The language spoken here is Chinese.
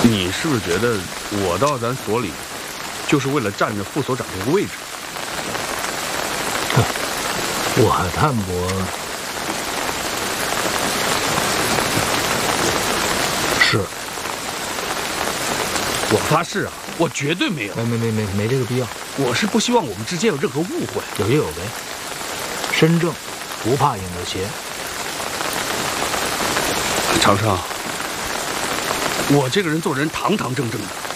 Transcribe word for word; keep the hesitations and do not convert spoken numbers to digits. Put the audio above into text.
你是不是觉得我到咱所里，就是为了占着副所长这个位置？ 我谭博，是。 我发誓啊，我绝对没有。 没没没没没这个必要。 我是不希望我们之间有任何误会。 有就有呗。身正，不怕影子斜。 长生，我这个人做人堂堂正正的。